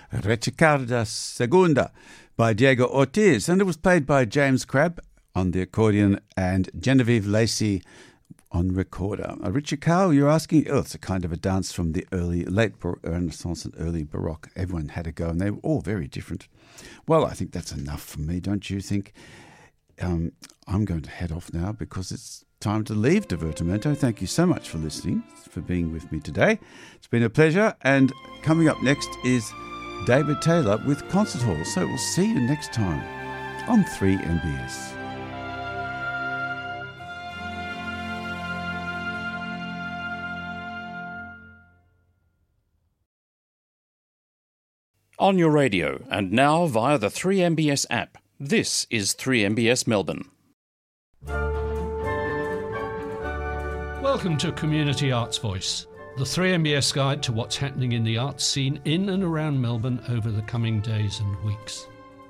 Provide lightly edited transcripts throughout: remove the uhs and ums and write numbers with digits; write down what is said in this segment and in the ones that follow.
Rechicarda Segunda by Diego Ortiz, and it was played by James Crabb on the accordion and Genevieve Lacey on recorder. Richie Carl, you're asking, it's a kind of a dance from the late Renaissance and early Baroque. Everyone had a go, and they were all very different. Well, I think that's enough for me, don't you think? I'm going to head off now because it's time to leave Divertimento. Thank you so much for listening, for being with me today. It's been a pleasure, and coming up next is David Taylor with Concert Hall. So we'll see you next time on 3MBS. On your radio and now via the 3MBS app. This is 3MBS Melbourne. Welcome to Community Arts Voice, the 3MBS guide to what's happening in the arts scene in and around Melbourne over the coming days and weeks.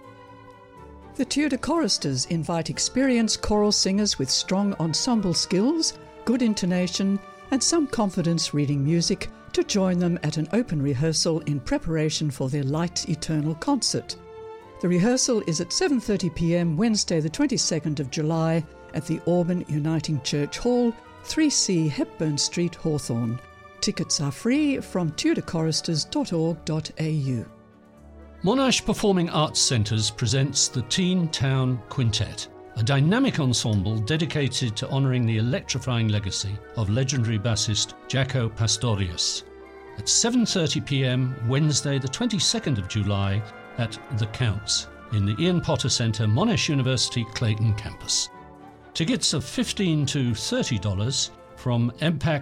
The Tudor Choristers invite experienced choral singers with strong ensemble skills, good intonation, and some confidence reading music to join them at an open rehearsal in preparation for their Light Eternal concert. The rehearsal is at 7:30 p.m. Wednesday the 22nd of July at the Auburn Uniting Church Hall, 3C Hepburn Street, Hawthorne. Tickets are free from tudorchoristers.org.au. Monash Performing Arts Centres presents the Teen Town Quintet, a dynamic ensemble dedicated to honouring the electrifying legacy of legendary bassist Jaco Pastorius. At 7:30 p.m. Wednesday the 22nd of July at The Counts in the Ian Potter Centre, Monash University, Clayton campus. Tickets are $15 to $30 from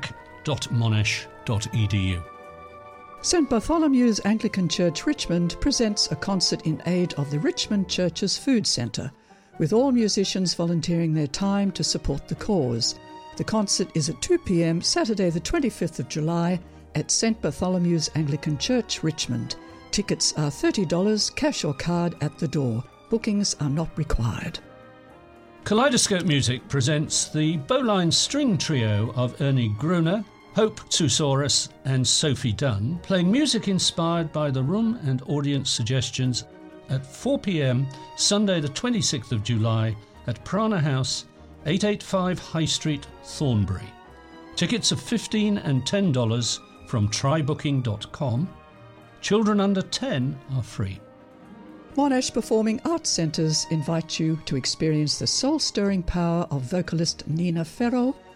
mpac.monash.edu. St Bartholomew's Anglican Church Richmond presents a concert in aid of the Richmond Church's Food Centre, with all musicians volunteering their time to support the cause. The concert is at 2 p.m. Saturday the 25th of July at St Bartholomew's Anglican Church, Richmond. Tickets are $30, cash or card at the door. Bookings are not required. Kaleidoscope Music presents the Bowline String Trio of Ernie Gruner, Hope Tsusaurus and Sophie Dunn, playing music inspired by the room and audience suggestions at 4 p.m. Sunday the 26th of July at Prana House, 885 High Street, Thornbury. Tickets are $15 and $10 from trybooking.com. Children under 10 are free. Monash Performing Arts Centres invite you to experience the soul-stirring power of vocalist Nina Ferro